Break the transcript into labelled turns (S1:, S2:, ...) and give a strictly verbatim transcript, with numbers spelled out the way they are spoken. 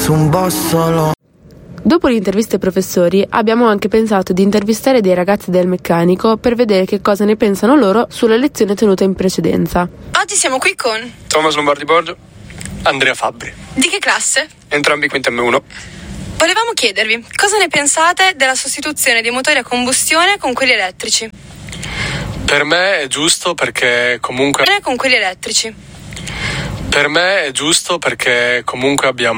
S1: su un bossolo.
S2: Dopo l'intervista ai professori abbiamo anche pensato di intervistare dei ragazzi del meccanico per vedere che cosa ne pensano loro sulla lezione tenuta in precedenza.
S3: Oggi siamo qui con
S4: Thomas Lombardi Borgio, Andrea Fabbri.
S3: Di che classe?
S4: Entrambi quinta emme uno.
S3: Volevamo chiedervi cosa ne pensate della sostituzione dei motori a combustione con quelli elettrici.
S4: Per me è giusto perché comunque
S3: Con quelli elettrici.
S4: Per me è giusto perché comunque abbiamo